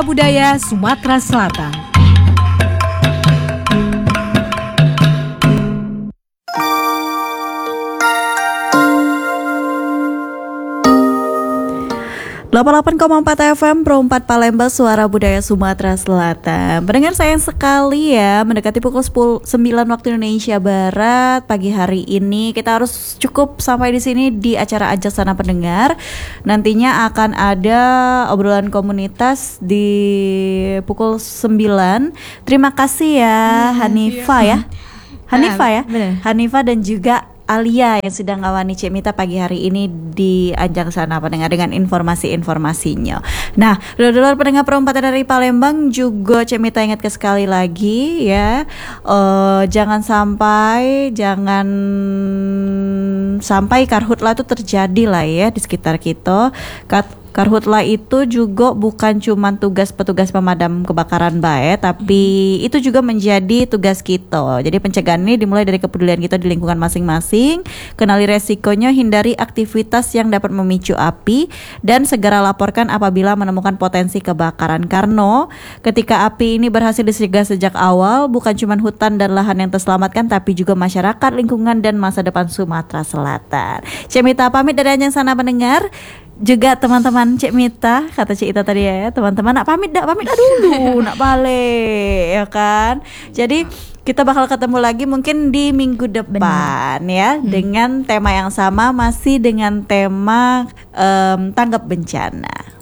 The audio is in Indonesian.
Budaya Sumatera Selatan. Delapan 88,4 FM Pro 4 Palembang, Suara Budaya Sumatera Selatan. Pendengar sayang sekali ya, mendekati pukul 9 waktu Indonesia Barat pagi hari ini. Kita harus cukup sampai di sini di acara Ajak Sana Pendengar. Nantinya akan ada obrolan komunitas di pukul 9. Terima kasih ya Hanifah ya. Hanifah dan juga Alia yang sudah ngawani Cik Mita pagi hari ini di Ajak Sana Pendengar dengan informasi-informasinya. Nah, dulur-dulur pendengar perempatan dari Palembang juga Cik Mita ingatkan sekali lagi ya, jangan sampai karhutlah itu terjadi lah ya di sekitar kita. Karhutla itu juga bukan cuma tugas petugas pemadam kebakaran bae, tapi itu juga menjadi tugas kita. Jadi pencegahan ini dimulai dari kepedulian kita di lingkungan masing-masing, kenali resikonya, hindari aktivitas yang dapat memicu api, dan segera laporkan apabila menemukan potensi kebakaran. Karena ketika api ini berhasil dicegah sejak awal, bukan cuma hutan dan lahan yang terselamatkan, tapi juga masyarakat, lingkungan, dan masa depan Sumatera Selatan. Cik Mita pamit dari Ajak Sana Pendengar. Juga teman-teman Cik Mita, kata Cik Ita tadi ya, teman-teman nak pamit dah dulu, nak balik ya kan. Jadi kita bakal ketemu lagi mungkin di minggu depan. Benar. Ya, dengan tema yang sama, masih dengan tema tanggap bencana.